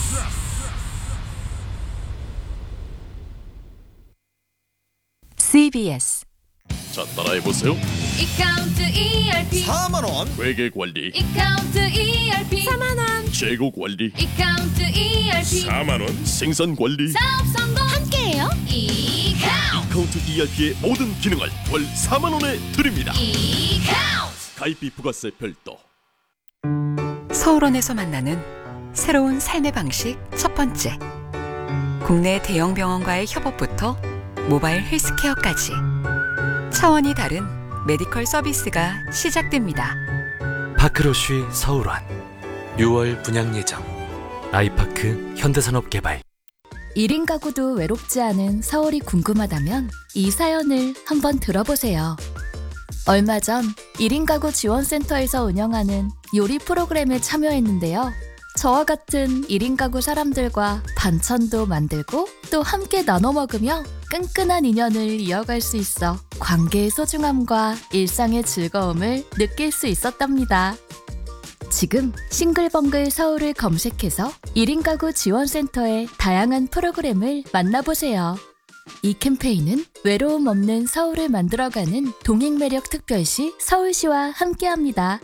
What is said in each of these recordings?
CBS. 자, 따라해보세요. 이카운트 ERP 4만원. 회계관리, 이카운트 ERP 4만원. 재고관리, 이카운트 ERP 4만원, 생산관리. 사업 성공 함께해요. 이카운트 ERP의 모든 기능을 월 4만원에 드립니다. 이카운트 가입비 부가세 별도. 서울원에서 만나는 새로운 삶의 방식 첫 번째. 국내 대형 병원과의 협업부터 모바일 헬스케어까지 차원이 다른 메디컬 서비스가 시작됩니다. 파크로쉬 서울원 6월 분양 예정. 아이파크 현대산업개발. 1인 가구도 외롭지 않은 서울이 궁금하다면 이 사연을 한번 들어보세요. 얼마 전 1인 가구 지원센터에서 운영하는 요리 프로그램에 참여했는데요. 저와 같은 1인 가구 사람들과 반찬도 만들고 또 함께 나눠 먹으며 끈끈한 인연을 이어갈 수 있어 관계의 소중함과 일상의 즐거움을 느낄 수 있었답니다. 지금 싱글벙글 서울을 검색해서 1인 가구 지원센터의 다양한 프로그램을 만나보세요. 이 캠페인은 외로움 없는 서울을 만들어가는 동행매력 특별시 서울시와 함께합니다.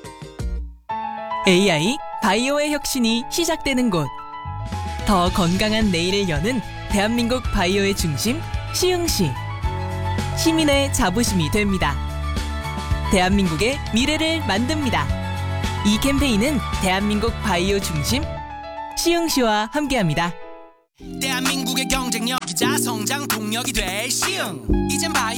AI 바이오의 혁신이 시작되는 곳. 더 건강한 내일을 여는 대한민국 바이오의 중심 시흥시. 시민의 자부심이 됩니다. 대한민국의 미래를 만듭니다. 이 캠페인은 대한민국 바이오 중심 시흥시와 함께합니다. 대한민국의 경쟁력이자 성장 동력이 될 시흥. 이젠 바이오